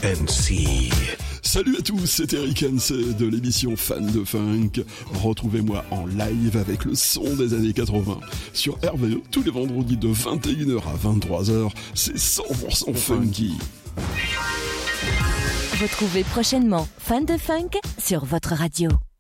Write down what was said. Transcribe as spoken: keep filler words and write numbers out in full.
and see. Salut à tous, c'est Eric Hens de l'émission Fan de Funk. Retrouvez-moi en live avec le son des années quatre-vingts sur R V E tous les vendredis de vingt et une heures à vingt-trois heures. C'est cent pour cent funky. Retrouvez prochainement Fan de Funk sur votre radio.